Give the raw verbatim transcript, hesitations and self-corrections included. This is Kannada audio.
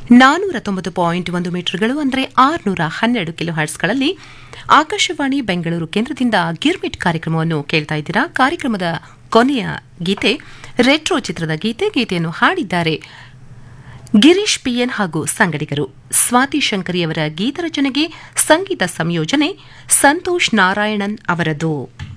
ನಾನೂರ ತೊಂಬತ್ತು ಪಾಯಿಂಟ್ ಒಂದು ಮೀಟರ್ಗಳು ಅಂದರೆ ಆರುನೂರ ಹನ್ನೆರಡು ಕಿಲೋ ಹರ್ಟ್ಸ್ಗಳಲ್ಲಿ ಆಕಾಶವಾಣಿ ಬೆಂಗಳೂರು ಕೇಂದ್ರದಿಂದ ಗಿರ್ಮಿಟ್ ಕಾರ್ಯಕ್ರಮವನ್ನು ಕೇಳ್ತಾ ಇದ್ದೀರಾ. ಕಾರ್ಯಕ್ರಮದ ಕೊನೆಯ ಗೀತೆ ರೆಟ್ರೋ ಚಿತ್ರದ ಗೀತೆ. ಗೀತೆಯನ್ನು ಹಾಡಿದ್ದಾರೆ ಗಿರೀಶ್ ಪಿಎನ್ ಹಾಗೂ ಸಂಗಡಿಗರು. ಸ್ವಾತಿ ಶಂಕರಿಯವರ ಗೀತರಚನೆಗೆ ಸಂಗೀತ ಸಂಯೋಜನೆ ಸಂತೋಷ್ ನಾರಾಯಣನ್ ಅವರದು.